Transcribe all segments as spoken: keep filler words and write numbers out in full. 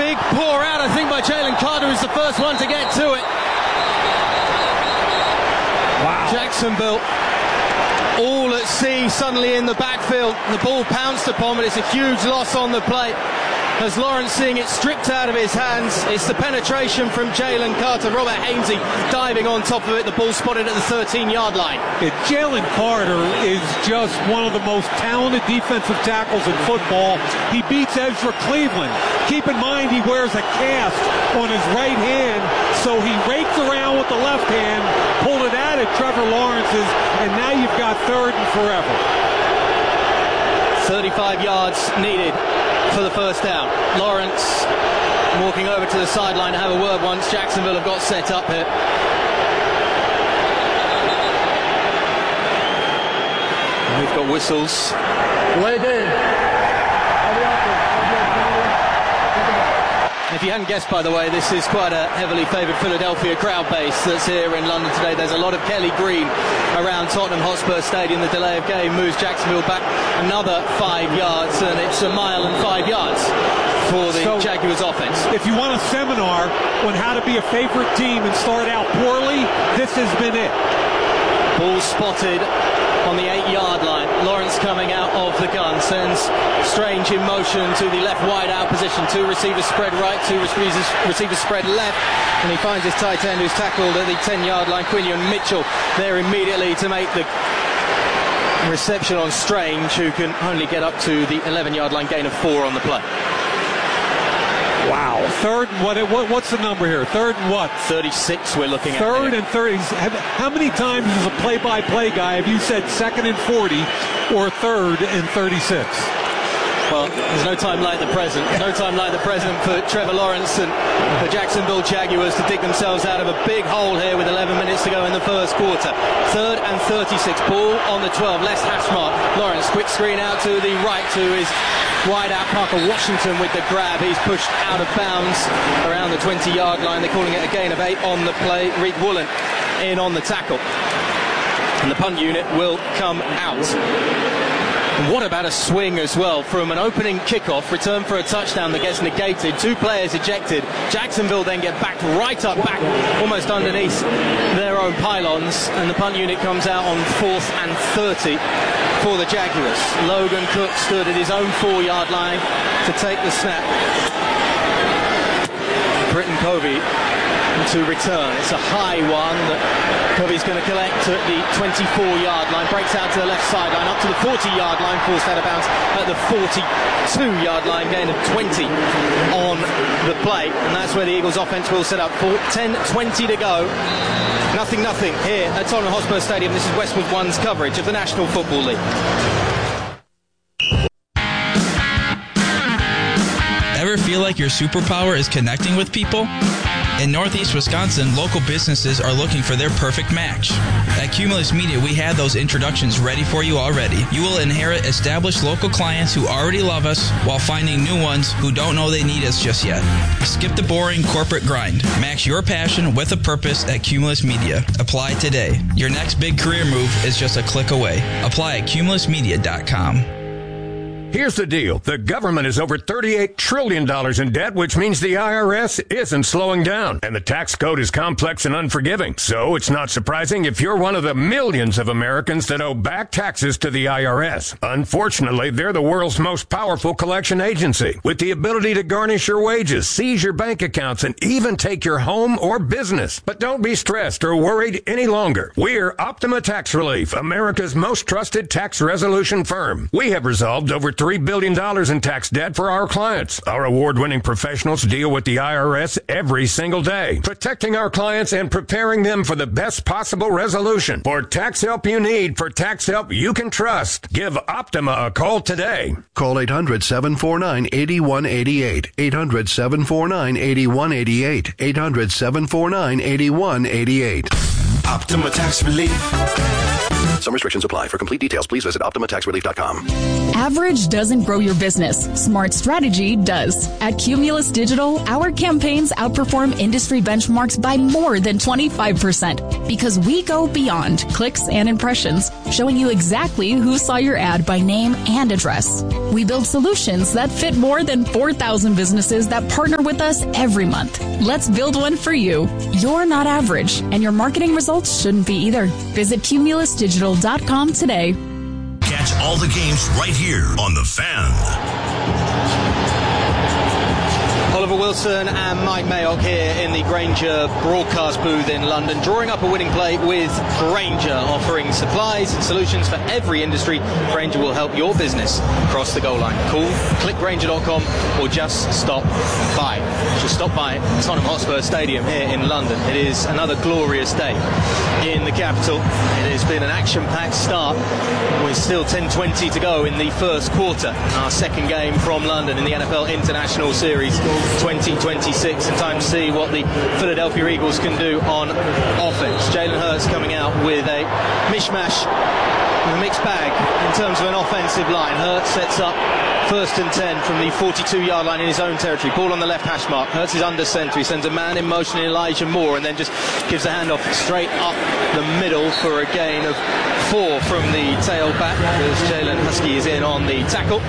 Big pour out, I think, by Jalen Carter, who's the first one to get to it. Wow. Jacksonville all at sea suddenly in the backfield. The ball pounced upon, but it's a huge loss on the play. As Lawrence seeing it stripped out of his hands, it's the penetration from Jalen Carter. Robert Hainsey diving on top of it. The ball spotted at the thirteen-yard line. Yeah, Jalen Carter is just one of the most talented defensive tackles in football. He beats Ezra Cleveland. Keep in mind he wears a cast on his right hand, so he raked around with the left hand, pulled it out at Trevor Lawrence's, and now you've got third and forever. thirty-five yards needed for the first down. Lawrence walking over to the sideline to have a word once Jacksonville have got set up here. And we've got whistles. Wait in. If you hadn't guessed, by the way, this is quite a heavily favoured Philadelphia crowd base that's here in London today. There's a lot of Kelly Green around Tottenham Hotspur Stadium. The delay of game moves Jacksonville back another five yards, and it's a mile and five yards for the so, Jaguars offense. If you want a seminar on how to be a favourite team and start out poorly, this has been it. Ball spotted on the eight-yard line. Lawrence coming out of the gun, sends Strange in motion to the left wide out position. Two receivers spread right, two receivers, receivers spread left, and he finds his tight end who's tackled at the ten-yard line. Quinion Mitchell there immediately to make the reception on Strange, who can only get up to the eleven-yard line, gain of four on the play. Wow. Third, what, what, what's the number here? Third and what? thirty-six we're looking at. Third and thirty. How many times as a play-by-play guy have you said second and forty or third and thirty-six? Well, there's no time like the present. No time like the present for Trevor Lawrence and the Jacksonville Jaguars to dig themselves out of a big hole here with eleven minutes to go in the first quarter. Third and thirty-six. Ball on the twelve. Les Hashmart. Lawrence, quick screen out to the right to his wide out Parker Washington with the grab. He's pushed out of bounds around the twenty-yard line. They're calling it a gain of eight on the play. Reed Woolen in on the tackle. And the punt unit will come out. And what about a swing as well from an opening kickoff, return for a touchdown that gets negated, two players ejected. Jacksonville then get backed right up, back almost underneath their own pylons, and the punt unit comes out on fourth and thirty for the Jaguars. Logan Cook stood at his own four-yard line to take the snap. Britton Covey to return. It's a high one that Covey's going to collect at the twenty-four-yard line, breaks out to the left sideline, up to the forty-yard line, forced out of bounds at the forty-two-yard line, gain of twenty on the play, and that's where the Eagles offense will set up for ten twenty to go. Nothing, nothing here at Tottenham Hotspur Stadium. This is Westwood One's coverage of the National Football League. Ever feel like your superpower is connecting with people? In Northeast Wisconsin, local businesses are looking for their perfect match. At Cumulus Media, we have those introductions ready for you already. You will inherit established local clients who already love us while finding new ones who don't know they need us just yet. Skip the boring corporate grind. Match your passion with a purpose at Cumulus Media. Apply today. Your next big career move is just a click away. Apply at cumulus media dot com. Here's the deal. The government is over thirty-eight trillion dollars in debt, which means the I R S isn't slowing down. And the tax code is complex and unforgiving. So it's not surprising if you're one of the millions of Americans that owe back taxes to the I R S. Unfortunately, they're the world's most powerful collection agency, with the ability to garnish your wages, seize your bank accounts, and even take your home or business. But don't be stressed or worried any longer. We're Optima Tax Relief, America's most trusted tax resolution firm. We have resolved over three billion dollars in tax debt for our clients. Our award-winning professionals deal with the I R S every single day, protecting our clients and preparing them for the best possible resolution. For tax help you need, for tax help you can trust, give Optima a call today. Call eight hundred, seven four nine, eight one eight eight. eight hundred, seven four nine, eight one eight eight. eight hundred, seven four nine, eight one eight eight. Optima Tax Relief. Some restrictions apply. For complete details, please visit optima tax relief dot com. Average doesn't grow your business. Smart strategy does. At Cumulus Digital, our campaigns outperform industry benchmarks by more than twenty-five percent. Because we go beyond clicks and impressions, showing you exactly who saw your ad by name and address. We build solutions that fit more than four thousand businesses that partner with us every month. Let's build one for you. You're not average, and your marketing results shouldn't be either. Visit cumulus digital dot com today. Catch all the games right here on The Fan. Oliver Wilson and Mike Mayock here in the Grainger broadcast booth in London, drawing up a winning play with Grainger, offering supplies and solutions for every industry. Grainger will help your business cross the goal line. Call, click grainger dot com, or just stop by. Just stop by Tottenham Hotspur Stadium here in London. It is another glorious day in the capital. It has been an action-packed start with still ten twenty to go in the first quarter. Our second game from London in the N F L International Series twenty twenty-six, and time to see what the Philadelphia Eagles can do on offense. Jalen Hurts coming out with a mishmash, a mixed bag in terms of an offensive line. Hurts sets up first and ten from the forty-two yard line in his own territory. Ball on the left hash mark. Hurts is under centre. He sends a man in motion in Elijah Moore, and then just gives the handoff straight up the middle for a gain of four from the tailback, as Jalen Husky is in on the tackle.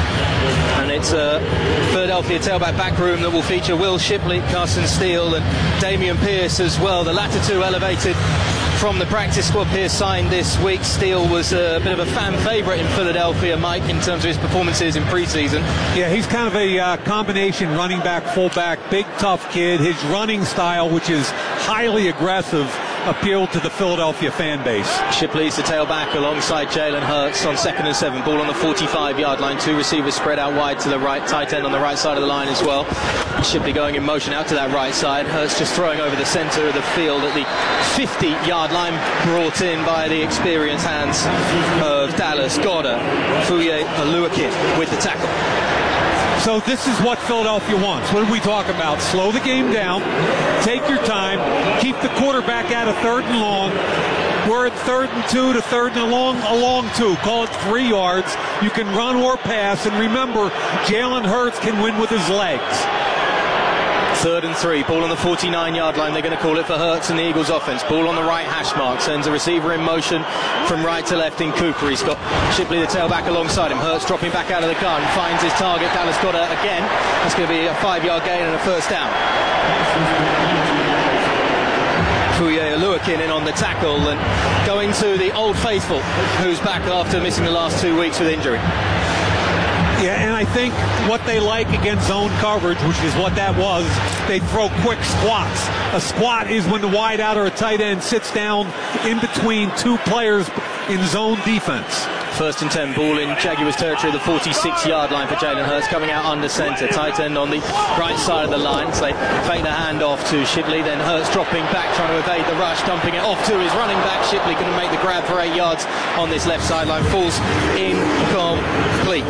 And it's a Philadelphia tailback back room that will feature Will Shipley, Carson Steele, and Damian Pierce as well. The latter two elevated from the practice squad. Pierce signed this week. Steele was a bit of a fan favourite in Philadelphia, Mike, in terms of his performances in preseason. Yeah, he's kind of a uh, combination running back, fullback, big, tough kid. His running style, which is highly aggressive, appealed to the Philadelphia fan base. Shipley's the tailback alongside Jalen Hurts on second and seven. Ball on the forty-five yard line. Two receivers spread out wide to the right. Tight end on the right side of the line as well. Shipley going in motion out to that right side. Hurts just throwing over the centre of the field at the fifty yard line, brought in by the experienced hands of Dallas Goedert. Fuye Oluwakin with the tackle. So this is what Philadelphia wants. What did we talk about? Slow the game down, take your time, keep the quarterback out of third and long. We're at third and two to third and a long, a long two. Call it three yards. You can run or pass, and remember, Jalen Hurts can win with his legs. Third and three, ball on the forty-nine yard line. They're going to call it for Hurts and the Eagles offense. Ball on the right hash mark, sends a receiver in motion from right to left in Cooper. He's got Shipley the tailback alongside him. Hurts dropping back out of the gun, finds his target, Dallas Goedert again. That's going to be a five yard gain and a first down. Fuye Oluwakin in on the tackle, and going to the Old Faithful, who's back after missing the last two weeks with injury. Yeah, and I think what they like against zone coverage, which is what that was, they throw quick squats. A squat is when the wide out or a tight end sits down in between two players in zone defense. First and ten, ball in Jaguars territory, the forty-six yard line for Jalen Hurts, coming out under centre. Tight end on the right side of the line. So they fake the handoff to Shipley, then Hurts dropping back, trying to evade the rush, dumping it off to his running back. Shipley going to make the grab for eight yards on this left sideline. Falls incomplete.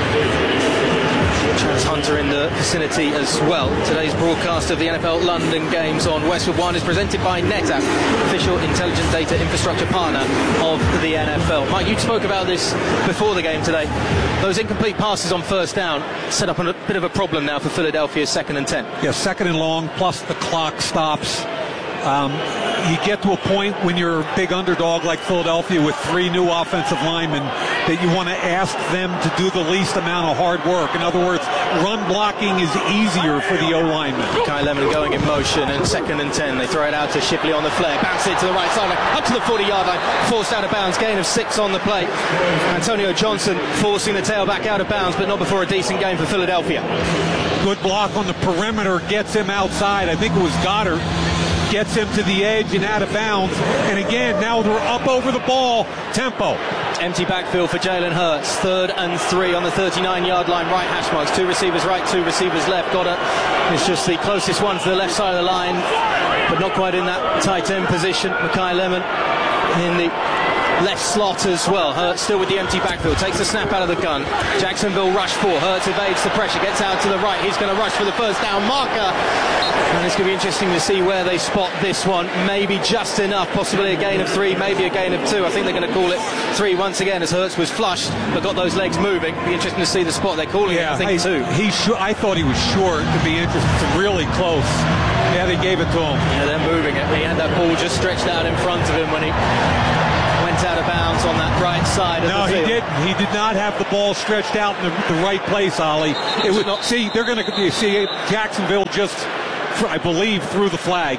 Travis Hunter in the vicinity as well. Today's broadcast of the N F L London games on Westwood One is presented by NetApp, official intelligent data infrastructure partner of the N F L. Mike, you spoke about this before the game today. Those incomplete passes on first down set up a bit of a problem now for Philadelphia, second and ten. Yeah, second and long, plus the clock stops. Um, you get to a point when you're a big underdog like Philadelphia with three new offensive linemen that you want to ask them to do the least amount of hard work. In other words, run blocking is easier for the O-linemen. Kai Lemon going in motion, and second and ten. They throw it out to Shipley on the flare. Bounce it to the right sideline, up to the forty yard line. Forced out of bounds, gain of six on the play. Antonio Johnson forcing the tailback out of bounds, but not before a decent game for Philadelphia. Good block on the perimeter, gets him outside. I think it was Goddard. Gets him to the edge and out of bounds. And again, now they're up over the ball. Tempo. Empty backfield for Jalen Hurts. Third and three on the thirty-nine yard line. Right hash marks. Two receivers right, two receivers left. Goddard is just the closest one to the left side of the line, but not quite in that tight end position. Makai Lemon in the left slot as well. Hurts still with the empty backfield, takes the snap out of the gun. Jacksonville rush four. Hurts evades the pressure, gets out to the right. He's going to rush for the first down marker. And it's going to be interesting to see where they spot this one. Maybe just enough, possibly a gain of three, maybe a gain of two. I think they're going to call it three once again as Hurts was flushed but got those legs moving. Be interesting to see the spot they're calling yeah, it. I think I, two. He sh- I thought he was short. To be interesting, it's really close. Yeah, they gave it to him. Yeah, they're moving it. He had that ball just stretched out in front of him when he went out of bounds on that right side of no, the field. he did. He did not have the ball stretched out in the, the right place, Ollie. It was not. See, they're going to see Jacksonville just, I believe, threw the flag.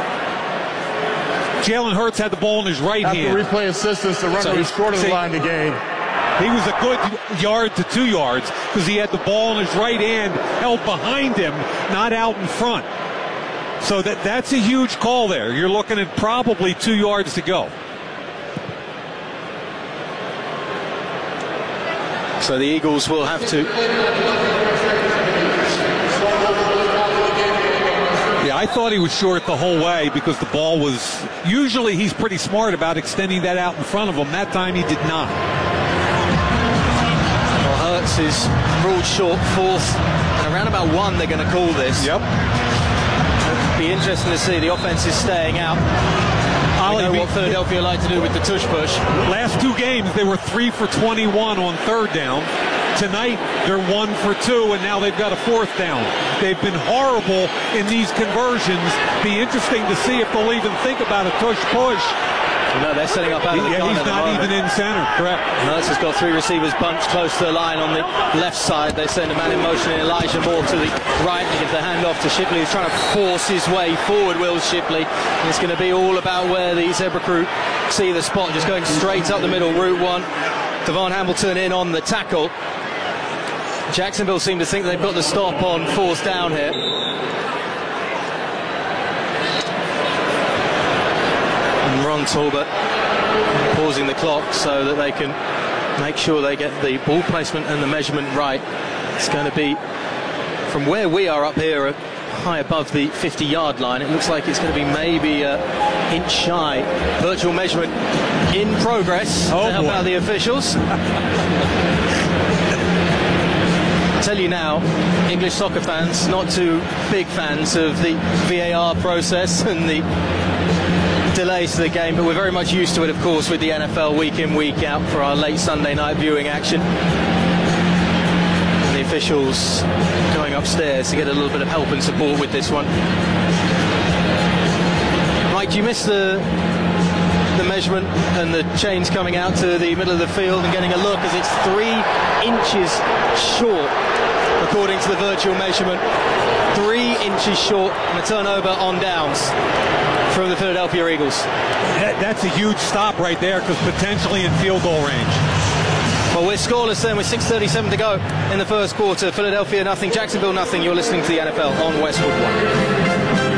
Jalen Hurts had the ball in his right After hand. After replay assistance, the runner so was short of the line to gain. He was a good yard to two yards because he had the ball in his right hand held behind him, not out in front. So that that's a huge call there. You're looking at probably two yards to go. So the Eagles will have to... Yeah, I thought he was short the whole way because the ball was... Usually he's pretty smart about extending that out in front of him. That time he did not. Well, Hurts is ruled short, fourth. And around about one they're going to call this. Yep. It'll be interesting to see. The offense is staying out. We know what Philadelphia like to do with the tush push. Last two games, they were three for twenty-one on third down. Tonight, they're one for two, and now they've got a fourth down. They've been horrible in these conversions. Be interesting to see if they'll even think about a tush push. No, they're setting up out of the Yeah, gun he's not even in center. Correct. Hurts has got three receivers bunched close to the line on the left side. They send a man in motion in Elijah Moore to the right. They give the handoff to Shipley, who's trying to force his way forward, Will Shipley. And it's going to be all about where the Zebra crew see the spot, just going straight up the middle, route one. Devon Hamilton in on the tackle. Jacksonville seem to think they've got the stop on fourth down here. And Ron Talbot pausing the clock so that they can make sure they get the ball placement and the measurement right. It's going to be from where we are up here at high above the fifty-yard line. It looks like it's going to be maybe an inch shy. Virtual measurement in progress oh to help boy. out the officials. I tell you now, English soccer fans, not too big fans of the V A R process and the delays to the game, but we're very much used to it, of course, with the N F L week in, week out for our late Sunday night viewing action. And the officials going upstairs to get a little bit of help and support with this one. Mike, do you miss the the measurement and the chains coming out to the middle of the field and getting a look, as it's three inches short according to the virtual measurement, three inches short, and a turnover on downs from the Philadelphia Eagles. That, that's a huge stop right there because potentially in field goal range. Well, we're scoreless then with six thirty-seven to go in the first quarter. Philadelphia nothing, Jacksonville nothing. You're listening to the N F L on Westwood One.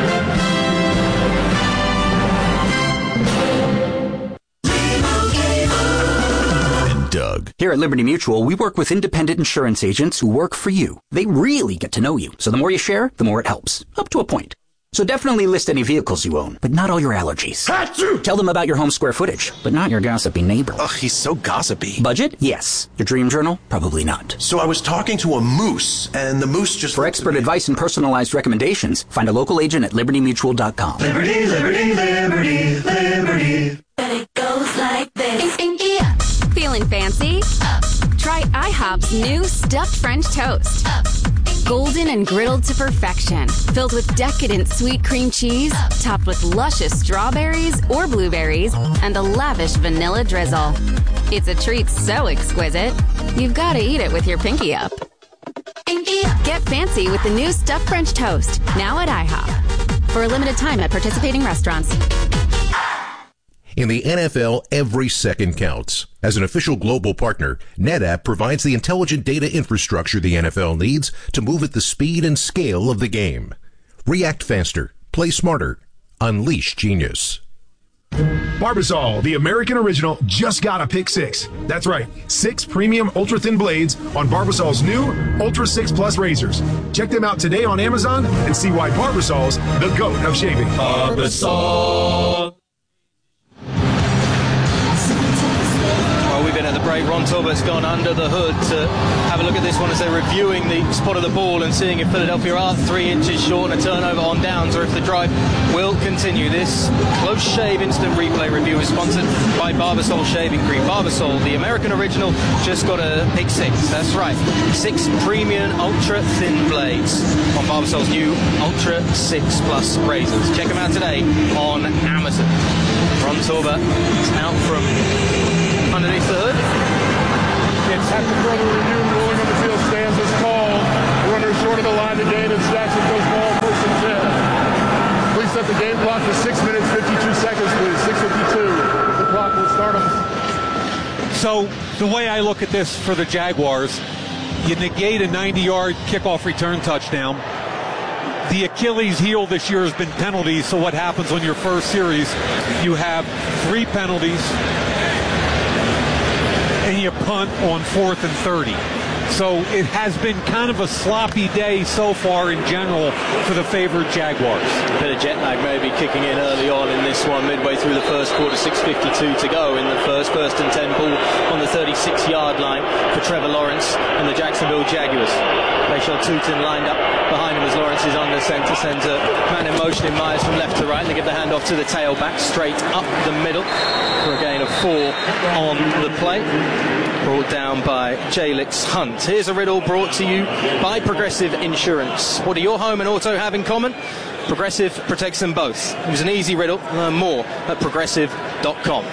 Doug. Here at Liberty Mutual, we work with independent insurance agents who work for you. They really get to know you. So the more you share, the more it helps. Up to a point. So definitely list any vehicles you own, but not all your allergies. Achoo! Tell them about your home square footage, but not your gossipy neighbor. Ugh, he's so gossipy. Budget? Yes. Your dream journal? Probably not. So I was talking to a moose, and the moose just... For expert advice and personalized recommendations, find a local agent at liberty mutual dot com. Liberty, liberty, liberty, liberty. And it goes like this. Yeah. Feeling fancy? Up. Try IHOP's new stuffed French toast. Up. Golden and griddled to perfection. Filled with decadent sweet cream cheese, Up. Topped with luscious strawberries or blueberries, and a lavish vanilla drizzle. It's a treat so exquisite, you've got to eat it with your pinky up. Pinky up. Get fancy with the new stuffed French toast, now at IHOP. For a limited time at participating restaurants. In the N F L, every second counts. As an official global partner, NetApp provides the intelligent data infrastructure the N F L needs to move at the speed and scale of the game. React faster, play smarter, unleash genius. Barbasol, the American original, just got a pick six. That's right, six premium ultra-thin blades on Barbasol's new Ultra six Plus razors. Check them out today on Amazon and see why Barbasol's the GOAT of shaving. Barbasol. break. Ron Torbert's gone under the hood to have a look at this one as they're reviewing the spot of the ball and seeing if Philadelphia are three inches short and a turnover on downs, or if the drive will continue. This close shave instant replay review is sponsored by Barbasol Shaving Cream. Barbasol, the American original, just got a pick six. That's right. Six premium ultra thin blades on Barbasol's new Ultra six Plus razors. Check them out today on Amazon. Ron Torbert is out from underneath the hood. It's at the further review. Ruling on the field stands as called. Runner short of the line to gain, and Jacksonville's ball first and ten. Please set the game clock for six minutes, fifty-two seconds, please. six fifty-two. The clock will start on. So the way I look at this for the Jaguars, you negate a ninety-yard kickoff return touchdown. The Achilles heel this year has been penalties, so what happens on your first series? You have three penalties, and you punt on fourth and thirty. So it has been kind of a sloppy day so far in general for the favored Jaguars. A bit of jet lag maybe kicking in early on in this one, midway through the first quarter. Six fifty-two to go in the first. First and ten ball on the thirty-six-yard line for Trevor Lawrence and the Jacksonville Jaguars. Rachel Tootin lined up behind him as Lawrence is under center, sends a man in motion in Myers from left to right. They give the handoff to the tailback, straight up the middle for a gain of four on the play. Brought down by Jalix Hunt. Here's a riddle brought to you by Progressive Insurance. What do your home and auto have in common? Progressive protects them both. It was an easy riddle. Learn more at progressive dot com.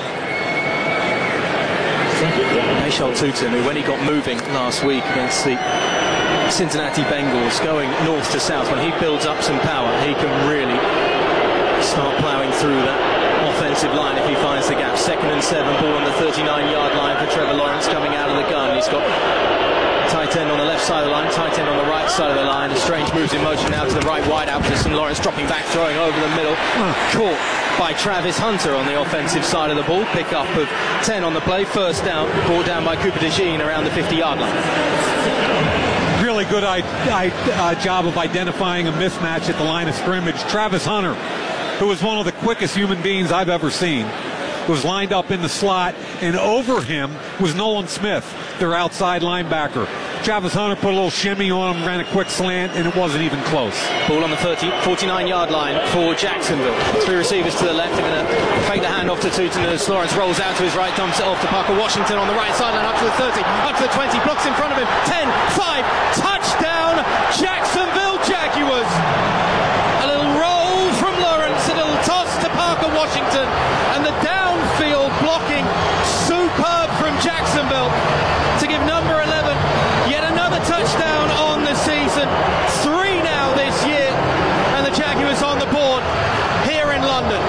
Rachel Tootin, who when he got moving last week against the Cincinnati Bengals, going north to south, when he builds up some power, he can really start ploughing through that offensive line if he finds the gap. Second and seven, ball on the thirty-nine-yard line for Trevor Lawrence coming out of the gun. He's got tight end on the left side of the line, tight end on the right side of the line. Strange moves in motion now to the right wide out position. Lawrence dropping back, throwing over the middle. Caught by Travis Hunter on the offensive side of the ball. Pick up of ten on the play. First down, ball down by Cooper DeJean around the fifty-yard line. Really good I, I, uh, job of identifying a mismatch at the line of scrimmage. Travis Hunter, who was one of the quickest human beings I've ever seen, was lined up in the slot, and over him was Nolan Smith, their outside linebacker. Travis Hunter put a little shimmy on him, ran a quick slant, and it wasn't even close. Ball on the thirty, forty-nine-yard line for Jacksonville. Three receivers to the left. They're going to fake the handoff to Tootin as Lawrence rolls out to his right, dumps it off to Parker Washington on the right sideline, up to the thirty, up to the twenty, blocks in front of him. ten, five, touchdown, Jacksonville Jaguars. A little roll from Lawrence, a little toss to Parker Washington, and the downfield blocking superb from Jacksonville to give number eleven yet another touchdown on the season. Three now this year, and the Jaguars on the board here in London.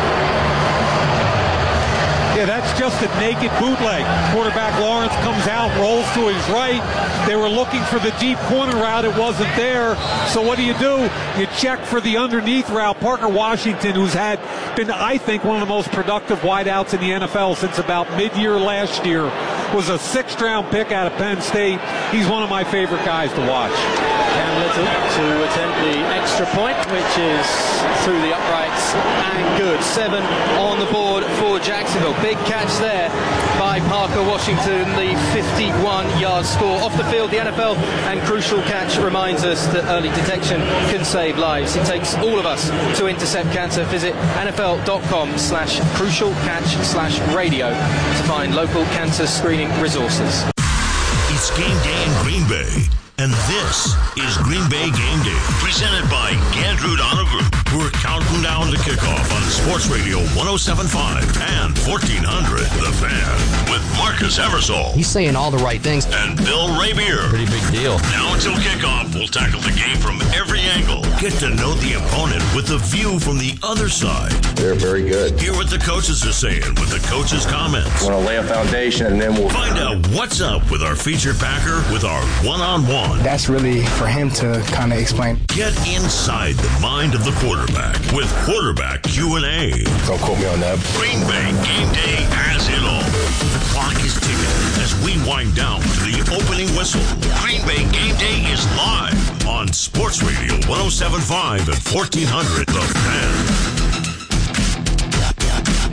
Yeah, that's just a naked bootleg. Quarterback Lawrence comes out, rolls to his right. They were looking for the deep corner route. It wasn't there. So what do you do? You check for the underneath route. Parker Washington, who's had been, I think, one of the most productive wideouts in the N F L since about mid-year last year, was a sixth-round pick out of Penn State. He's one of my favorite guys to watch. Cam Little to attempt the extra point, which is through the uprights and good. Seven on the board for Jacksonville. Big catch there by Parker Washington, the fifty-one-yard score. Off the field, the N F L and crucial catch reminds us that early detection can save lives. It takes all of us to intercept cancer. Visit nfl.com slash crucial catch slash radio to find local cancer screening resources. It's game day in Green Bay. And this is Green Bay Game Day, presented by Gandrud Auto Group. We're counting down to kickoff on Sports Radio one oh seven point five and fourteen hundred The Fan with Marcus Eversole. He's saying all the right things. And Bill Rabier. Pretty big deal. Now until kickoff, we'll tackle the game from every angle. Get to know the opponent with the view from the other side. They're very good. Hear what the coaches are saying with the coaches' comments. We're going to lay a foundation, and then we'll find out what's up with our featured Packer with our one-on-one. That's really for him to kind of explain. Get inside the mind of the quarterback with Quarterback Q and A. Don't quote me on that. Green Bay Game Day has it all. The clock is ticking as we wind down to the opening whistle. Green Bay Game Day is live on Sports Radio one oh seven point five and fourteen hundred The Fan.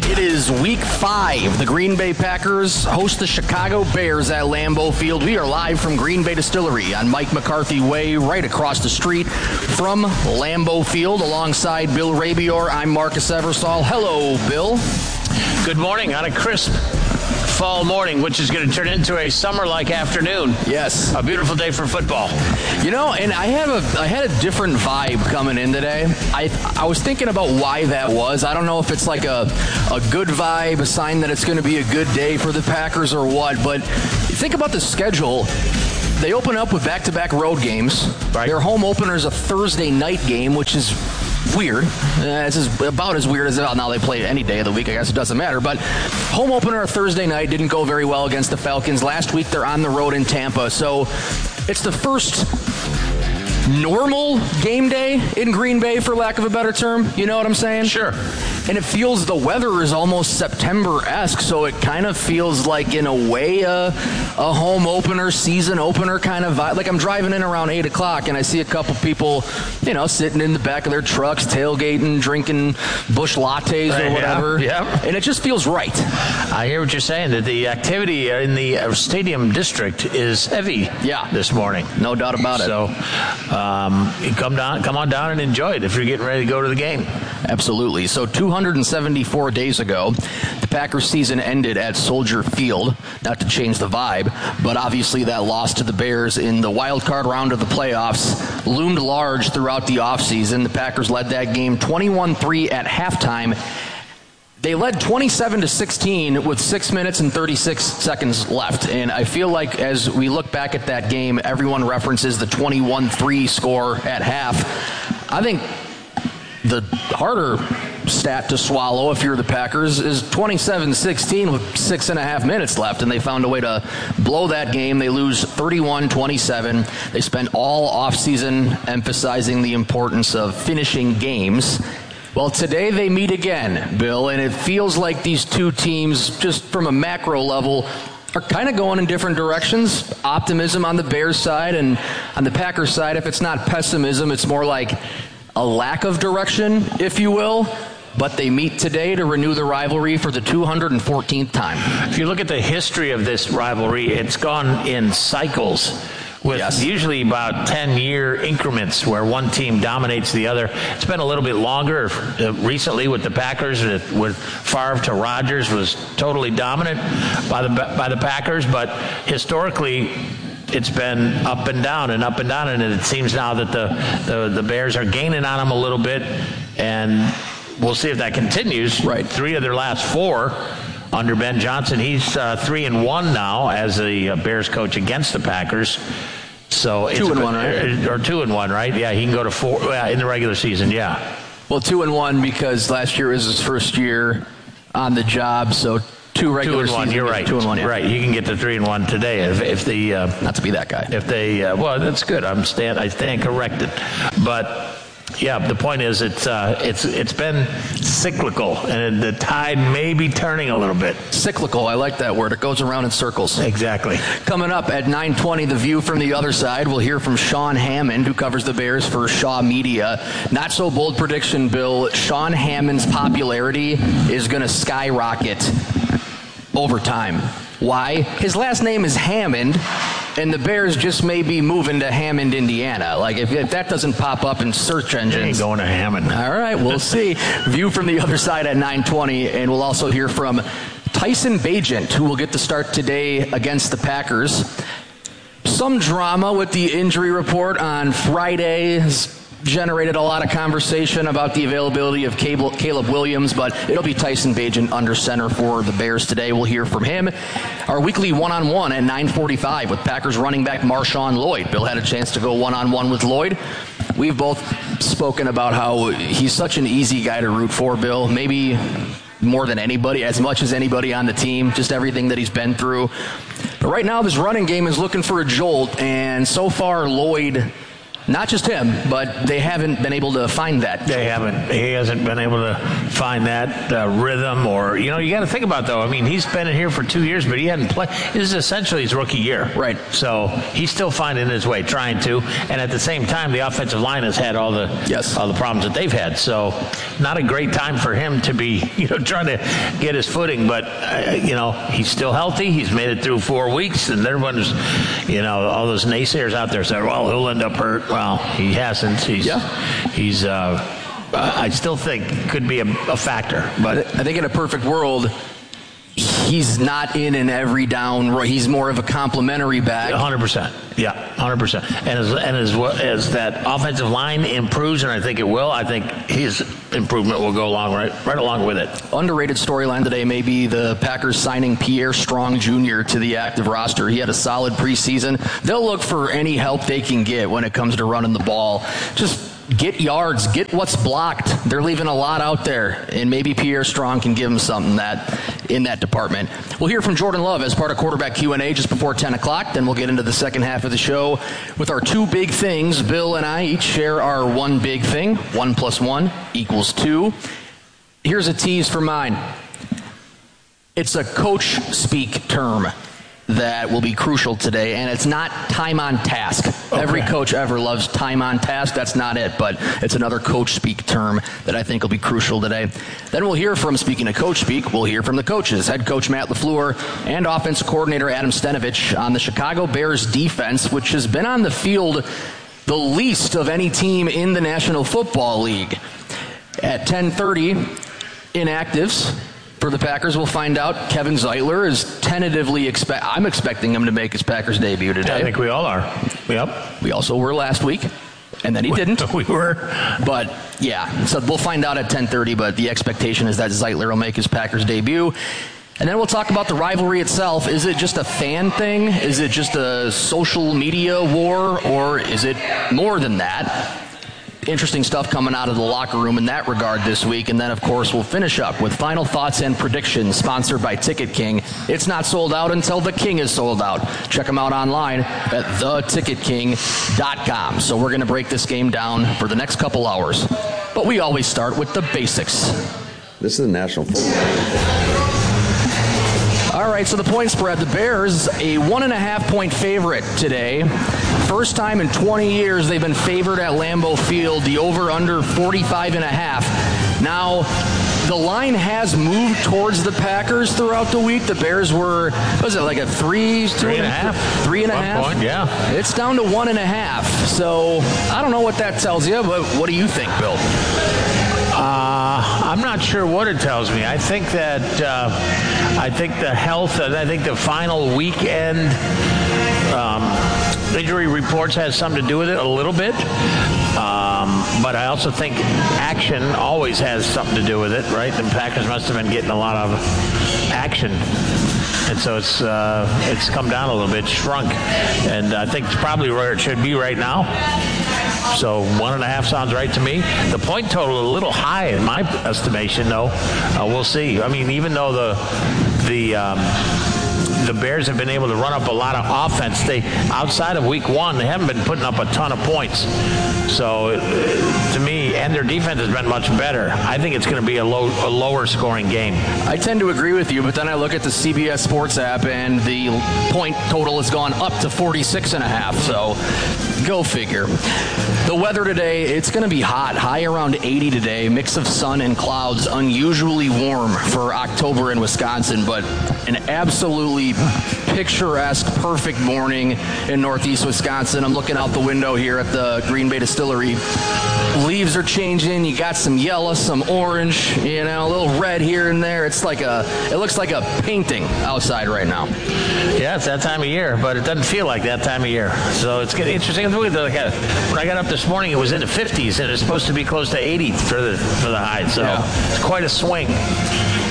It is week five. The Green Bay Packers host the Chicago Bears at Lambeau Field. We are live from Green Bay Distillery on Mike McCarthy Way, right across the street from Lambeau Field. Alongside Bill Rabior, I'm Marcus Eversole. Hello, Bill. Good morning on a crisp fall morning, which is going to turn into a summer-like afternoon. Yes. A beautiful day for football. You know, and I have a I had a different vibe coming in today. I I was thinking about why that was. I don't know if it's like a, a good vibe, a sign that it's going to be a good day for the Packers or what, but think about the schedule. They open up with back-to-back road games. Right. Their home opener is a Thursday night game, which is weird. Uh, it's as, about as weird as it. Now they play any day of the week. I guess it doesn't matter. But home opener Thursday night didn't go very well against the Falcons. Last week they're on the road in Tampa. So it's the first normal game day in Green Bay, for lack of a better term. You know what I'm saying? Sure. And it feels the weather is almost September-esque, so it kind of feels like, in a way, a, a home opener, season opener kind of vibe. Like I'm driving in around eight o'clock, and I see a couple people, you know, sitting in the back of their trucks, tailgating, drinking Busch lattes or whatever. Yeah, yeah. And it just feels right. I hear what you're saying, that the activity in the stadium district is heavy yeah. this morning. No doubt about it. So um, come down, come on down and enjoy it if you're getting ready to go to the game. Absolutely. So two hundred seventy-four days ago, the Packers season ended at Soldier Field. Not to change the vibe, but obviously that loss to the Bears in the wild card round of the playoffs loomed large throughout the offseason. The Packers led that game twenty-one three at halftime. They led twenty-seven to sixteen with six minutes and thirty-six seconds left. And I feel like as we look back at that game, everyone references the twenty-one three score at half. I think the harder stat to swallow if you're the Packers is twenty-seven sixteen with six and a half minutes left, and they found a way to blow that game. They lose thirty-one twenty-seven. They spent all offseason emphasizing the importance of finishing games. Well, today they meet again, Bill, and it feels like these two teams, just from a macro level, are kind of going in different directions. Optimism on the Bears side, and on the Packers side, if it's not pessimism, it's more like a lack of direction, if you will. But they meet today to renew the rivalry for the two hundred fourteenth time. If you look at the history of this rivalry, it's gone in cycles with yes. usually about ten-year increments where one team dominates the other. It's been a little bit longer uh, recently with the Packers, with, with Favre to Rodgers was totally dominant by the by the Packers, but historically it's been up and down and up and down, and it seems now that the, the, the Bears are gaining on them a little bit, and we'll see if that continues. Right. Three of their last four under Ben Johnson. He's uh, three and one now as the uh, Bears coach against the Packers. So two it's and a, one, right? Or two and one, right? Yeah, he can go to four uh, in the regular season. Yeah. Well, two and one because last year was his first year on the job, so. Two regular two and one. Season, You're right. Two and one. Yeah. Right. You can get to three and one today if, if the uh, not to be that guy. If they uh, well, that's good. I'm stand. I stand corrected. But yeah, the point is, it's uh, it's it's been cyclical, and the tide may be turning a little bit. Cyclical. I like that word. It goes around in circles. Exactly. Coming up at nine twenty, The View from the Other Side. We'll hear from Sean Hammond, who covers the Bears for Shaw Media. Not so bold prediction, Bill. Sean Hammond's popularity is going to skyrocket over time. Why? His last name is Hammond, and the Bears just may be moving to Hammond, Indiana. Like, if, if that doesn't pop up in search engines. They ain't going to Hammond. All right, we'll see. View from the Other Side at nine twenty, and we'll also hear from Tyson Bagent, who will get the start today against the Packers. Some drama with the injury report on Friday has generated a lot of conversation about the availability of Caleb Williams, but it'll be Tyson Bagent under center for the Bears today. We'll hear from him. Our weekly one-on-one at nine forty-five with Packers running back Marshawn Lloyd. Bill had a chance to go one-on-one with Lloyd. We've both spoken about how he's such an easy guy to root for, Bill. Maybe more than anybody, as much as anybody on the team, just everything that he's been through. But right now, this running game is looking for a jolt, and so far, Lloyd Not just him, but they haven't been able to find that. They haven't. He hasn't been able to find that uh, rhythm, or you know, you got to think about though. I mean, he's been in here for two years, but he hadn't played. This is essentially his rookie year, right? So he's still finding his way, trying to, and at the same time, the offensive line has had all the yes. all the problems that they've had. So, not a great time for him to be, you know, trying to get his footing. But uh, you know, he's still healthy. He's made it through four weeks, and everyone's, you know, all those naysayers out there said, "Well, he'll end up hurt." Well, he hasn't. He's yeah. he's. Uh, I still think could be a, a factor, but I think in a perfect world, he's not in an every down. He's more of a complimentary back. one hundred percent. Yeah, one hundred percent. And as and as as that offensive line improves, and I think it will, I think his improvement will go along right right along with it. Underrated storyline today may be the Packers signing Pierre Strong Junior to the active roster. He had a solid preseason. They'll look for any help they can get when it comes to running the ball. Just get yards, get what's blocked. They're leaving a lot out there, and maybe Pierre Strong can give them something that in that department. We'll hear from Jordan Love as part of quarterback Q and A just before ten o'clock. Then we'll get into the second half of the show with our two big things. Bill and I each share our one big thing. One plus one equals two. Here's a tease for mine. It's a coach speak term that will be crucial today, and it's not time on task. Okay. Every coach ever loves time on task. That's not it, but it's another coach speak term that I think will be crucial today. Then we'll hear from, speaking of coach speak, we'll hear from the coaches, head coach Matt LaFleur and offensive coordinator Adam Stenavich on the Chicago Bears defense, which has been on the field the least of any team in the National Football League. At ten thirty, inactives for the Packers, we'll find out. Kevin Zeitler is tentatively expect. I'm expecting him to make his Packers debut today. I think we all are. Yep. We also were last week, and then he didn't. We were. But yeah, so we'll find out at ten thirty. But the expectation is that Zeitler will make his Packers debut. And then we'll talk about the rivalry itself. Is it just a fan thing? Is it just a social media war? Or is it more than that? Interesting stuff coming out of the locker room in that regard this week. And then, of course, we'll finish up with final thoughts and predictions sponsored by Ticket King. It's not sold out until the King is sold out. Check them out online at the ticket king dot com. So we're going to break this game down for the next couple hours. But we always start with the basics. This is the National Football. All right, so the point spread, the Bears, a one and a half point favorite today. First time in twenty years they've been favored at Lambeau Field, the over-under forty-five and a half. Now, the line has moved towards the Packers throughout the week. The Bears were, what was it, like a three? Three and a half. Three and a one half? Point, yeah. It's down to one and a half. So, I don't know what that tells you, but what do you think, Bill? Uh, I'm not sure what it tells me. I think that uh, I think the health, I think the final weekend um, injury reports has something to do with it a little bit. Um, but I also think action always has something to do with it, right? The Packers must have been getting a lot of action. And so it's uh, it's come down a little bit, shrunk. And I think it's probably where it should be right now. So one and a half sounds right to me. The point total a little high in my estimation, though. Uh, we'll see. I mean, even though the the um, the Bears have been able to run up a lot of offense, they outside of week one, they haven't been putting up a ton of points. So uh, to me, and their defense has been much better. I think it's going to be a low, a lower scoring game. I tend to agree with you, but then I look at the C B S Sports app, and the point total has gone up to forty-six and a half. So go figure. The weather today, it's going to be hot, high around eighty today, mix of sun and clouds, unusually warm for October in Wisconsin, but an absolutely picturesque, perfect morning in northeast Wisconsin. I'm looking out the window here at the Green Bay Distillery. Leaves are changing. You got some yellow, some orange, you know, a little red here and there. It's like a, it looks like a painting outside right now. Yeah, it's that time of year, but it doesn't feel like that time of year. So it's getting interesting. When I got up this morning, it was in the fifties, and it's supposed to be close to eighty for the for the high. So yeah. It's quite a swing.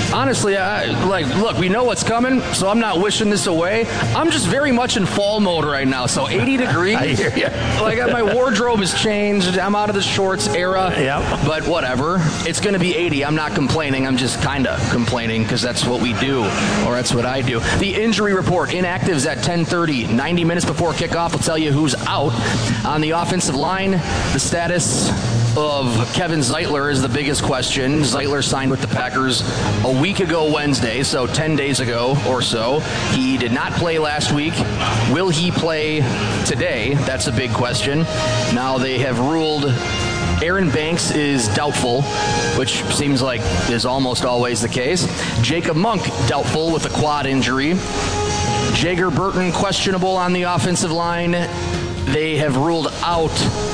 honestly, I, like, look, we know what's coming, so I'm not wishing this away. I'm just very much in fall mode right now. So eighty degrees. I hear you. Like, my wardrobe has changed. I'm out of the shorts era. Yep. But whatever. It's going to be eighty. I'm not complaining. I'm just kind of complaining because that's what we do, or that's what I do. The injury report, inactives at ten thirty. ninety minutes before kickoff, will tell you who's out. On the offensive line, the status of Kevin Zeitler is the biggest question. Zeitler signed with the Packers a week ago Wednesday, so ten days ago or so. He did not play last week. Will he play today? That's a big question. Now they have ruled Aaron Banks is doubtful, which seems like is almost always the case. Jacob Monk doubtful with a quad injury. Jager Burton questionable on the offensive line. They have ruled out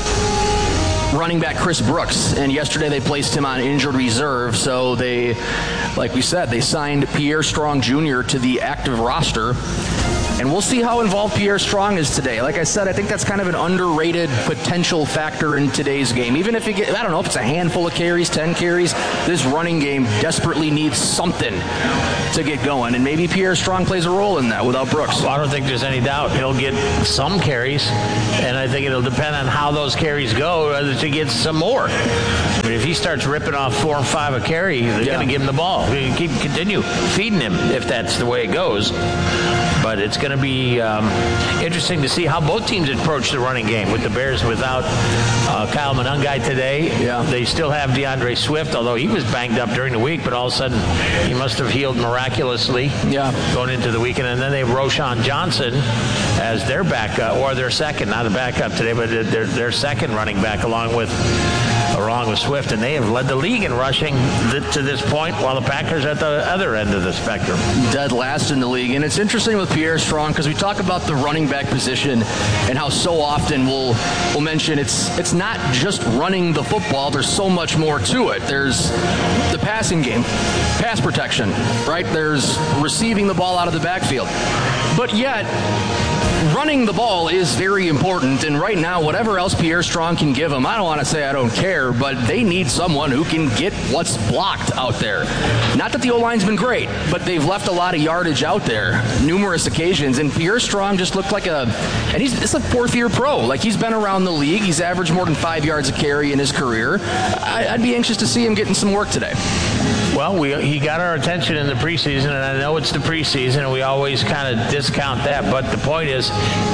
running back Chris Brooks, and yesterday they placed him on injured reserve, so they, like we said, they signed Pierre Strong Junior to the active roster. And we'll see how involved Pierre Strong is today. Like I said, I think that's kind of an underrated potential factor in today's game. Even if you get, I don't know, if it's a handful of carries, ten carries, this running game desperately needs something to get going. And maybe Pierre Strong plays a role in that without Brooks. Well, I don't think there's any doubt he'll get some carries, and I think it'll depend on how those carries go whether to get some more. I mean, if he starts ripping off four or five a carry, they're yeah. going to give him the ball. We can keep continue feeding him if that's the way it goes. But it's going to be um, interesting to see how both teams approach the running game. With the Bears without uh, Kyle Monangai today, yeah. they still have DeAndre Swift, although he was banged up during the week, but all of a sudden he must have healed miraculously yeah. going into the weekend. And then they have Roshan Johnson as their backup, or their second, not a backup today, but their, their second running back along with along with Swift, and they have led the league in rushing th- to this point, while the Packers are at the other end of the spectrum. Dead last in the league. And it's interesting with Pierre Strong because we talk about the running back position and how so often we'll we'll mention it's it's not just running the football. There's so much more to it. There's the passing game, pass protection, right? There's receiving the ball out of the backfield. But yet, running the ball is very important, and right now, whatever else Pierre Strong can give them, I don't want to say I don't care, but they need someone who can get what's blocked out there. Not that the O-line's been great, but they've left a lot of yardage out there, numerous occasions, and Pierre Strong just looked like a, and he's it's a fourth-year pro. Like, he's been around the league. He's averaged more than five yards a carry in his career. I, I'd be anxious to see him getting some work today. Well, we he got our attention in the preseason, and I know it's the preseason, and we always kind of discount that. But the point is,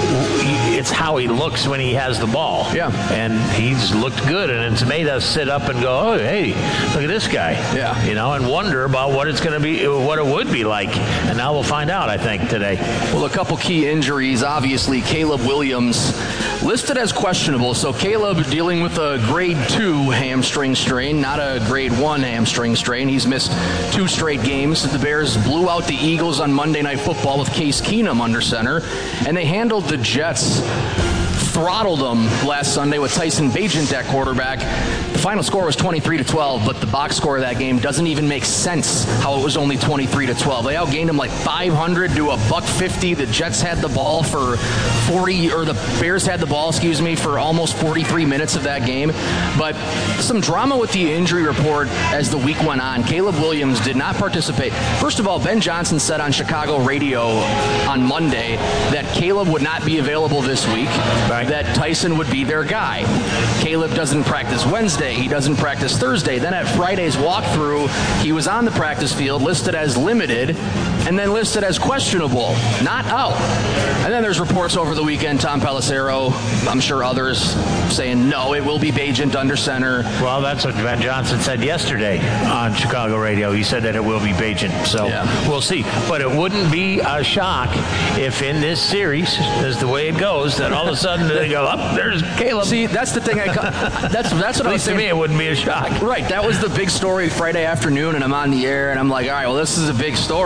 it's how he looks when he has the ball. Yeah. And he's looked good, and it's made us sit up and go, oh, hey, look at this guy. Yeah. You know, and wonder about what it's going to be, what it would be like. And now we'll find out, I think, today. Well, a couple key injuries. Obviously, Caleb Williams listed as questionable. So Caleb dealing with a grade two hamstring strain, not a grade one hamstring strain. He's missed two straight games. The Bears blew out the Eagles on Monday Night Football with Case Keenum under center, and they handled the Jets, throttled them last Sunday with Tyson Bagent at quarterback. The final score was twenty-three to twelve, but the box score of that game doesn't even make sense how it was only twenty-three to twelve. They outgained them like five hundred to a buck fifty. The Jets had the ball for forty, or the Bears had the ball, excuse me, for almost forty-three minutes of that game. But some drama with the injury report as the week went on. Caleb Williams did not participate. First of all, Ben Johnson said on Chicago radio on Monday that Caleb would not be available this week, right, that Tyson would be their guy. Caleb doesn't practice Wednesday. He doesn't practice Thursday. Then at Friday's walkthrough, he was on the practice field, listed as limited, and then listed as questionable, not out. And then there's reports over the weekend, Tom Pelissero, I'm sure others, saying, no, it will be Bagent under center. Well, that's what Ben Johnson said yesterday on Chicago radio. He said that it will be Bagent. So yeah. We'll see. But it wouldn't be a shock if in this series, as the way it goes, that all of a sudden they go, up, oh, there's Caleb. See, that's the thing. I that's that's what I was saying. To me, it wouldn't be a shock. Right. That was the big story Friday afternoon, and I'm on the air, and I'm like, all right, well, this is a big story, but like,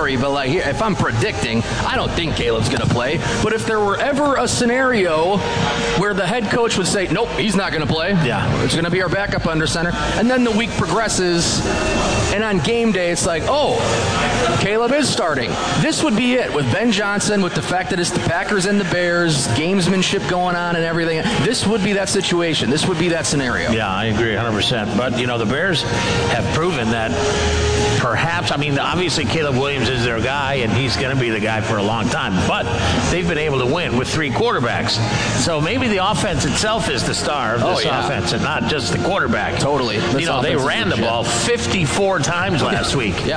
I hear, if I'm predicting, I don't think Caleb's going to play. But if there were ever a scenario where the head coach would say, nope, he's not going to play. Yeah. It's going to be our backup under center. And then the week progresses, and on game day, it's like, oh, Caleb is starting. This would be it with Ben Johnson, with the fact that it's the Packers and the Bears, gamesmanship going on and everything. This would be that situation. This would be that scenario. Yeah, I agree one hundred percent. But, you know, the Bears have proven that perhaps, I mean, obviously Caleb Williams is their guy, and he's going to be the guy for a long time. But they've been able to win with three quarterbacks. So maybe the offense itself is the star of this oh, yeah. offense and not just the quarterback. Totally. This you know, they ran the ball fifty-four times last week. Yeah.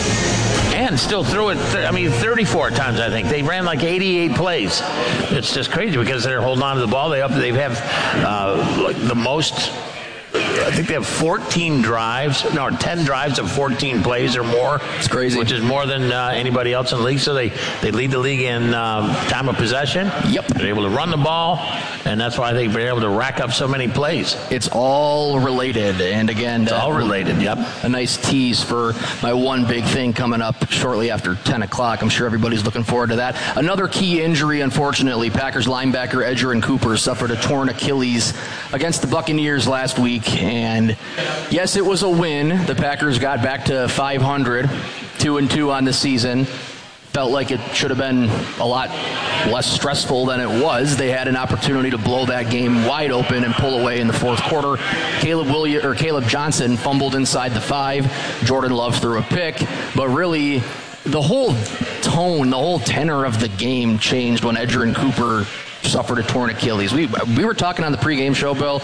And still threw it, I mean, thirty-four times, I think. They ran like eighty-eight plays. It's just crazy because they're holding on to the ball. They up, they have uh, like the most, I think they have fourteen drives, no, ten drives of fourteen plays or more. It's crazy. Which is more than uh, anybody else in the league. So they, they lead the league in um, time of possession. Yep. They're able to run the ball, and that's why they've been able to rack up so many plays. It's all related. And again, it's all related, yep. A nice tease for my one big thing coming up shortly after ten o'clock. I'm sure everybody's looking forward to that. Another key injury, unfortunately. Packers linebacker Edgerrin Cooper suffered a torn Achilles against the Buccaneers last week. And yes, it was a win. The Packers got back to five hundred, two and two on the season. Felt like it should have been a lot less stressful than it was. They had an opportunity to blow that game wide open and pull away in the fourth quarter. Caleb Williams or Caleb Johnson fumbled inside the five. Jordan Love threw a pick, but really the whole tone, the whole tenor of the game changed when Edgerrin Cooper suffered a torn Achilles. We we were talking on the pregame show, Bill,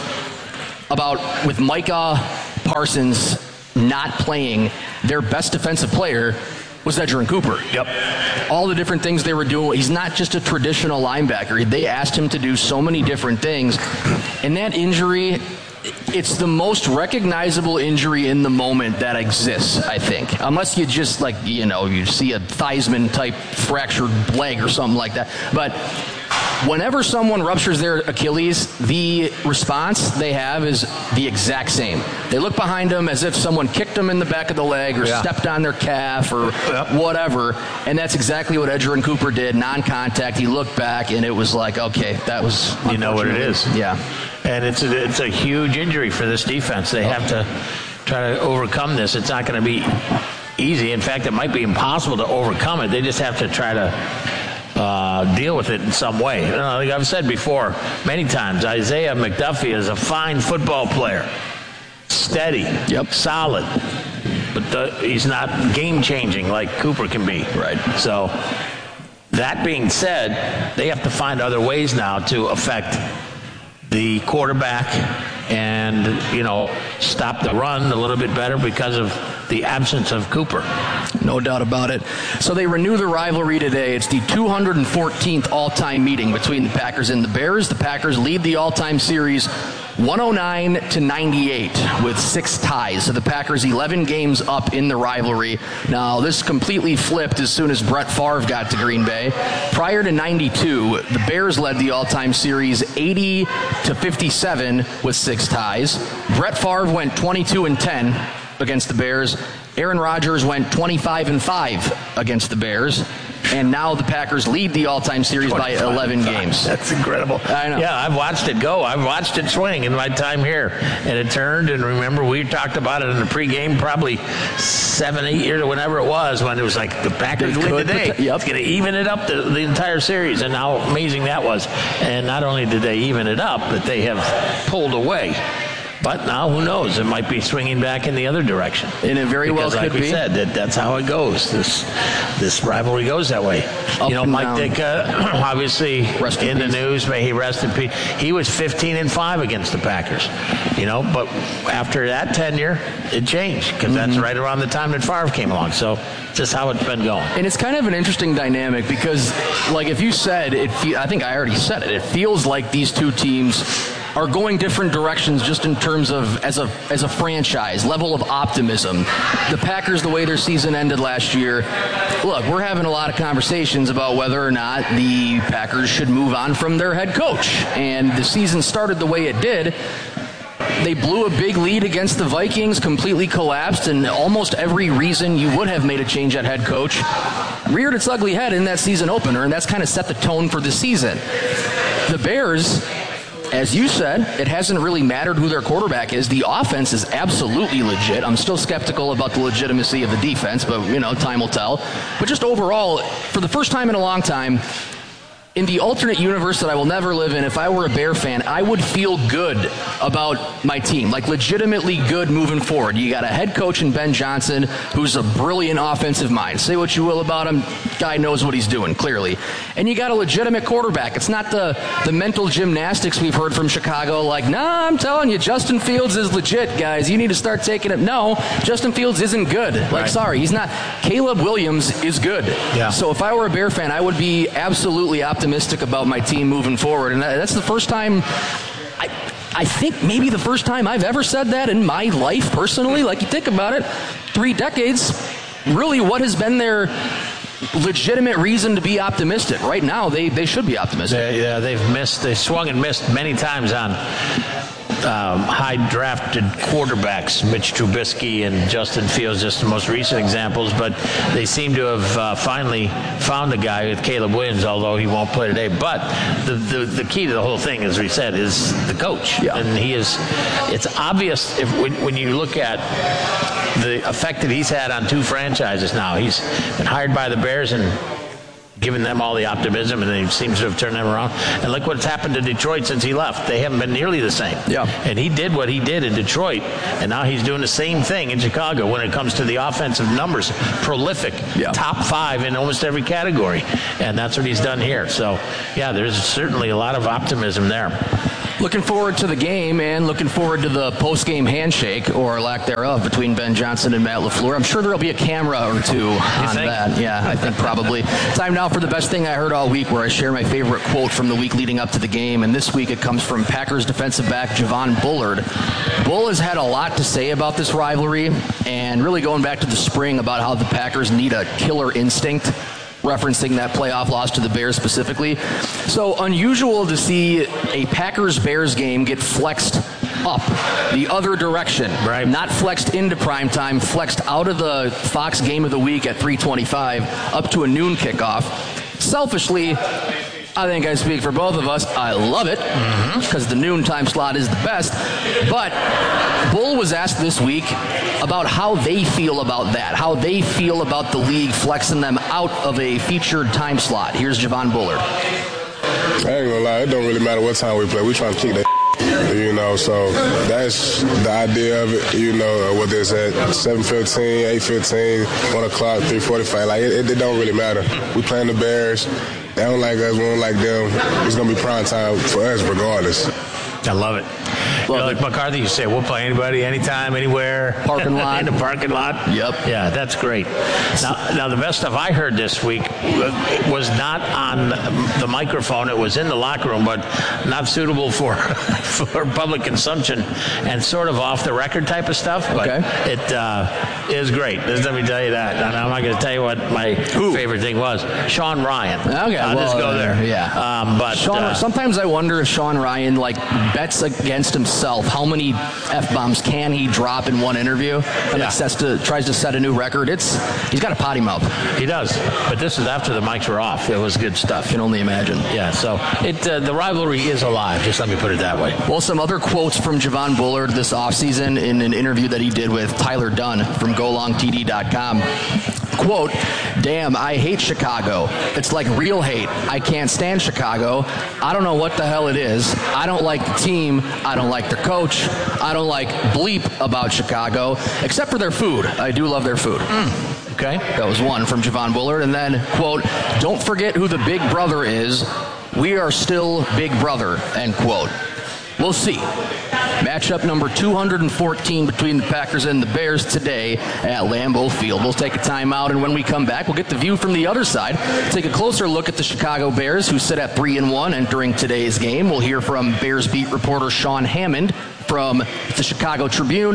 about with Micah Parsons not playing, their best defensive player was Edgerrin Cooper. Yep. All the different things they were doing. He's not just a traditional linebacker. They asked him to do so many different things. And that injury, it's the most recognizable injury in the moment that exists, I think. Unless you just, like, you know, you see a Theismann-type fractured leg or something like that. But whenever someone ruptures their Achilles, the response they have is the exact same. They look behind them as if someone kicked them in the back of the leg or yeah. stepped on their calf or yep. whatever, and that's exactly what Edgerrin Cooper did, non-contact. He looked back, and it was like, okay, that was you know what it is. Yeah. And it's a, it's a huge injury for this defense. They have to try to overcome this. It's not going to be easy. In fact, it might be impossible to overcome it. They just have to try to Uh, deal with it in some way. You know, like I've said before many times, Isaiah McDuffie is a fine football player. Steady, yep. solid, but the, he's not game-changing like Cooper can be. Right. So that being said, they have to find other ways now to affect the quarterback and, you know, stop the run a little bit better because of the absence of Cooper. No doubt about it. So they renew the rivalry today. It's the two hundred fourteenth all-time meeting between the Packers and the Bears. The Packers lead the all-time series one oh nine to ninety-eight with six ties. So the Packers eleven games up in the rivalry. Now, this completely flipped as soon as Brett Favre got to Green Bay. Prior to ninety-two, the Bears led the all-time series eighty to fifty-seven with six ties. Brett Favre went twenty-two and ten against the Bears. Aaron Rodgers went twenty-five and five against the Bears. And now the Packers lead the all-time series by eleven games. That's incredible. I know. Yeah, I've watched it go. I've watched it swing in my time here. And it turned, and remember, we talked about it in the pregame probably seven, eight years or whenever it was, when it was like the Packers win today. Yep. It's going to even it up the, the entire series, and how amazing that was. And not only did they even it up, but they have pulled away. But now, who knows? It might be swinging back in the other direction. And it very because well could like we be. said, that, that's how it goes. This this rivalry goes that way. Up you know, and Mike down. Ditka, obviously Rest in in the peace. news, may he rest in peace. He was fifteen and five against the Packers. You know, but after that tenure, it changed because Mm-hmm. that's right around the time that Favre came along. So just how it's been going. And it's kind of an interesting dynamic because, like, if you said it, fe- I think I already said it. It feels like these two teams are going different directions just in terms of as a as a franchise, level of optimism. The Packers, the way their season ended last year, look, we're having a lot of conversations about whether or not the Packers should move on from their head coach. And the season started the way it did. they blew a big lead against the Vikings, completely collapsed, and almost every reason you would have made a change at head coach reared its ugly head in that season opener, and that's kind of set the tone for the season. The Bears, as you said, it hasn't really mattered who their quarterback is. The offense is absolutely legit. I'm still skeptical about the legitimacy of the defense, but, you know, time will tell. But just overall, for the first time in a long time, in the alternate universe that I will never live in, if I were a Bear fan, I would feel good about my team, like legitimately good moving forward. You got a head coach in Ben Johnson who's a brilliant offensive mind. Say what you will about him, guy knows what he's doing, clearly. And you got a legitimate quarterback. It's not the, the mental gymnastics we've heard from Chicago, like, nah, I'm telling you, Justin Fields is legit, guys. You need to start taking it. No, Justin Fields isn't good. Like, right. sorry, he's not. Caleb Williams is good. Yeah. So if I were a Bear fan, I would be absolutely optimistic optimistic about my team moving forward, and that's the first time I, I think maybe the first time I've ever said that in my life personally. Like, you think about it, three decades, really what has been their legitimate reason to be optimistic? Right now, they, they should be optimistic. They, yeah, they've missed, they swung and missed many times on Um, high-drafted quarterbacks, Mitch Trubisky and Justin Fields, just the most recent examples, but they seem to have uh, finally found a guy with Caleb Williams, although he won't play today. But the, the, the key to the whole thing, as we said, is the coach. Yeah. And he is, it's obvious if when, when you look at the effect that he's had on two franchises now. He's been hired by the Bears and giving them all the optimism, and he seems to have turned them around. And look what's happened to Detroit since he left. They haven't been nearly the same. Yeah. And he did what he did in Detroit, and now he's doing the same thing in Chicago when it comes to the offensive numbers. Prolific, yeah. top five in almost every category, and that's what he's done here. So, yeah, there's certainly a lot of optimism there. Looking forward to the game and looking forward to the post-game handshake, or lack thereof, between Ben Johnson and Matt LaFleur. I'm sure there'll be a camera or two on that. Yeah, I think probably. Time now for the best thing I heard all week, where I share my favorite quote from the week leading up to the game. And this week it comes from Packers defensive back Javon Bullard. Bull has had a lot to say about this rivalry, and really going back to the spring about how the Packers need a killer instinct, referencing that playoff loss to the Bears specifically. So unusual to see a Packers-Bears game get flexed up the other direction. Right. Not flexed into primetime, flexed out of the Fox game of the week at three twenty-five up to a noon kickoff. Selfishly, I think I speak for both of us. I love it because mm-hmm. the noon time slot is the best. But Bull was asked this week about how they feel about that, how they feel about the league flexing them out of a featured time slot. Here's Javon Bullard. I ain't gonna lie, it don't really matter what time we play. We trying to kick that, you know, so that's the idea of it, you know, whether it's at seven fifteen, eight fifteen, one o'clock, three forty-five, like, it, it don't really matter. We playing the Bears. They don't like us, we don't like them. It's going to be prime time for us regardless. I love it. You know, like McCarthy used to say, we'll play anybody, anytime, anywhere. Parking lot. In the parking lot. Yep. Yeah, that's great. Now, now, the best stuff I heard this week was not on the microphone. It was in the locker room, but not suitable for for public consumption and sort of off-the-record type of stuff. But okay. it uh, is great. Let me tell you that. And I'm not going to tell you what my Ooh. favorite thing was. Sean Ryan. Okay, I'll well, just go there. Yeah. Um, but Sean, uh, sometimes I wonder if Sean Ryan, like, bets against himself. How many F-bombs can he drop in one interview? And yeah. sets to, tries to set a new record. It's He's got a potty mouth. He does. But this is after the mics were off. It was good stuff. Can only imagine. Yeah, so it uh, the rivalry is alive. Just let me put it that way. Well, some other quotes from Javon Bullard this offseason in an interview that he did with Tyler Dunn from go long T D dot com. Quote, damn, I hate Chicago. It's like real hate. I can't stand Chicago. I don't know what the hell it is. I don't like the team. I don't like their coach. I don't like bleep about Chicago, except for their food. I do love their food. Mm. Okay. That was one from Javon Bullard. And then, quote, don't forget who the big brother is. We are still big brother, end quote. We'll see. Matchup number two hundred fourteen between the Packers and the Bears today at Lambeau Field. We'll take a timeout, and when we come back, we'll get the view from the other side. Take a closer look at the Chicago Bears, who sit at three and one entering today's game. We'll hear from Bears beat reporter Sean Hammond from the Chicago Tribune.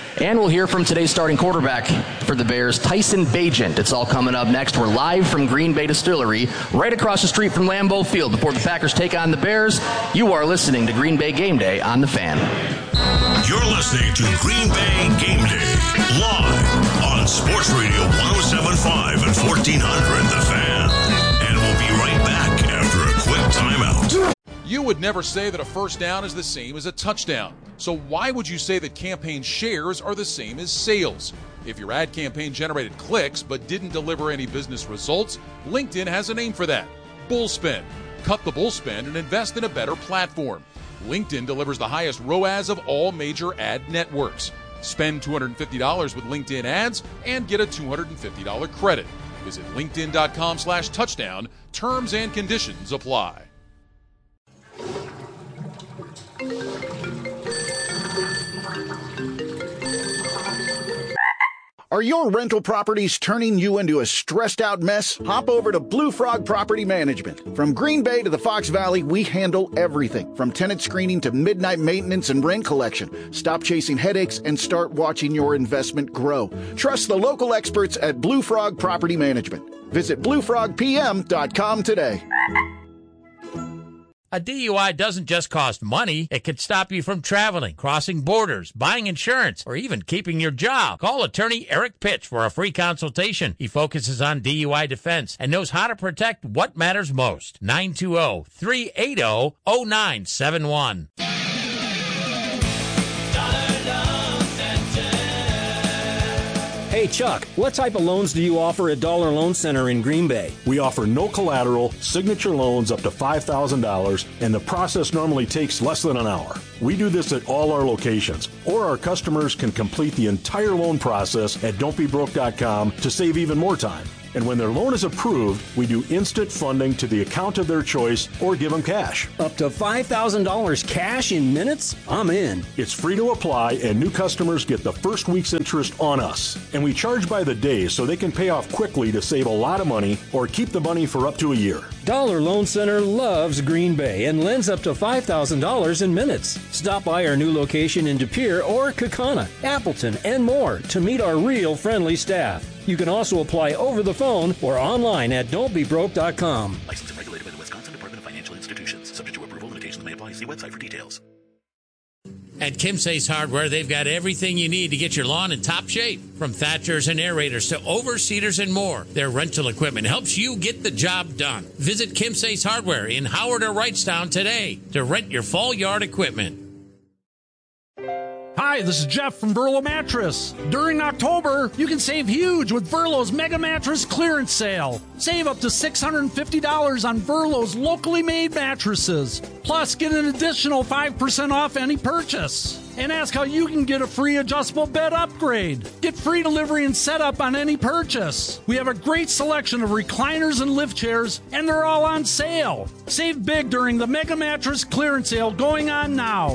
And we'll hear from today's starting quarterback for the Bears, Tyson Bagent. It's all coming up next. We're live from Green Bay Distillery, right across the street from Lambeau Field. Before the Packers take on the Bears, you are listening to Green Bay Game Day on The Fan. You're listening to Green Bay Game Day, live on Sports Radio one oh seven point five and fourteen hundred The Fan. And we'll be right back after a quick timeout. You would never say that a first down is the same as a touchdown. So why would you say that campaign shares are the same as sales? If your ad campaign generated clicks but didn't deliver any business results, LinkedIn has a name for that: Bullspend. Cut the bullspend and invest in a better platform. LinkedIn delivers the highest R O A S of all major ad networks. Spend two hundred fifty dollars with LinkedIn ads and get a two hundred fifty dollars credit. Visit linkedin.com slash touchdown. Terms and conditions apply. Are your rental properties turning you into a stressed-out mess? Hop over to Blue Frog Property Management. From Green Bay to the Fox Valley, we handle everything, from tenant screening to midnight maintenance and rent collection. Stop chasing headaches and start watching your investment grow. Trust the local experts at Blue Frog Property Management. Visit blue frog p m dot com today. A D U I doesn't just cost money. It can stop you from traveling, crossing borders, buying insurance, or even keeping your job. Call attorney Eric Pitch for a free consultation. He focuses on D U I defense and knows how to protect what matters most. nine two zero, three eight zero, zero nine seven one. Hey, Chuck, what type of loans do you offer at Dollar Loan Center in Green Bay? We offer no collateral, signature loans up to five thousand dollars, and the process normally takes less than an hour. We do this at all our locations, or our customers can complete the entire loan process at don't be broke dot com to save even more time. And when their loan is approved, we do instant funding to the account of their choice or give them cash. Up to five thousand dollars cash in minutes? I'm in. It's free to apply, and new customers get the first week's interest on us. And we charge by the day so they can pay off quickly to save a lot of money or keep the money for up to a year. Dollar Loan Center loves Green Bay and lends up to five thousand dollars in minutes. Stop by our new location in De Pere or Kaukauna, Appleton, and more to meet our real friendly staff. You can also apply over the phone or online at don't be broke dot com. Licensed and regulated by the Wisconsin Department of Financial Institutions. Subject to approval, limitations may apply. See website for details. At Kimsey's Hardware, they've got everything you need to get your lawn in top shape. From thatchers and aerators to overseeders and more, their rental equipment helps you get the job done. Visit Kimsey's Hardware in Howard or Wrightstown today to rent your fall yard equipment. Hi, this is Jeff from Verlo Mattress. During October, you can save huge with Verlo's Mega Mattress Clearance Sale. Save up to six hundred fifty dollars on Verlo's locally made mattresses. Plus, get an additional five percent off any purchase. And ask how you can get a free adjustable bed upgrade. Get free delivery and setup on any purchase. We have a great selection of recliners and lift chairs, and they're all on sale. Save big during the Mega Mattress Clearance Sale going on now.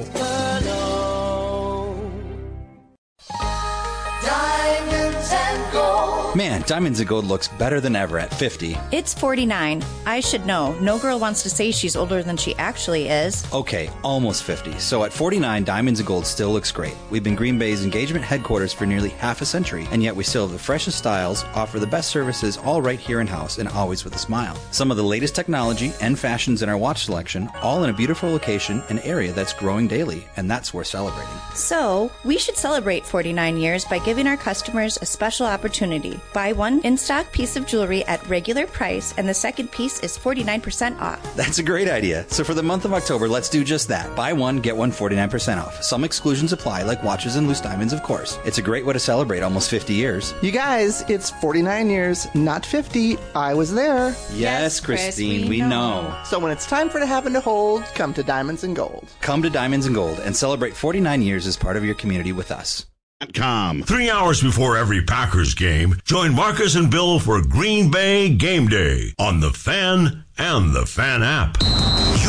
Diamonds and gold. Man, Diamonds and Gold looks better than ever at fifty. It's forty-nine. I should know. No girl wants to say she's older than she actually is. Okay, almost fifty. So at forty-nine, Diamonds and Gold still looks great. We've been Green Bay's engagement headquarters for nearly half a century, and yet we still have the freshest styles, offer the best services, all right here in-house, and always with a smile. Some of the latest technology and fashions in our watch selection, all in a beautiful location, an area that's growing daily, and that's worth celebrating. So, we should celebrate forty-nine years by giving our customers a special opportunity. Buy one in-stock piece of jewelry at regular price, and the second piece is forty-nine percent off. That's a great idea. So for the month of October, let's do just that. Buy one, get one forty-nine percent off. Some exclusions apply, like watches and loose diamonds, of course. It's a great way to celebrate almost fifty years. You guys, it's forty-nine years, not fifty. I was there. Yes, yes Christine, Chris, we, we know. know. So when it's time for to have and to hold, come to Diamonds and Gold. Come to Diamonds and Gold and celebrate forty-nine years as part of your community with us. Com. Three hours before every Packers game, join Marcus and Bill for Green Bay Game Day on The Fan and the Fan app.